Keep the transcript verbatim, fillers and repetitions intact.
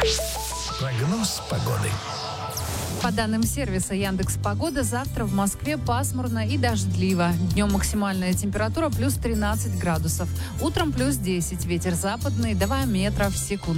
Прогноз погоды. По данным сервиса Яндекс.Погода, завтра в Москве пасмурно и дождливо. Днем максимальная температура плюс тринадцать градусов. Утром плюс десять. Ветер западный, два метра в секунду.